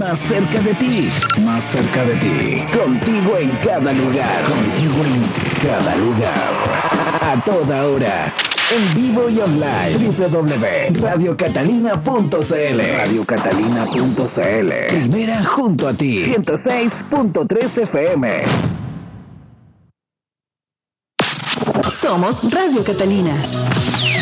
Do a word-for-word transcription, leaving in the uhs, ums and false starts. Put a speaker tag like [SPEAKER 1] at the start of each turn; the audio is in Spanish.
[SPEAKER 1] más cerca de ti, más cerca de ti, contigo en cada lugar, contigo en cada lugar, a toda hora, en vivo y online, doble u doble u doble u punto radio catalina punto c l, radio catalina punto c l, primera junto a ti, ciento seis punto tres F M.
[SPEAKER 2] Somos Radio Catalina.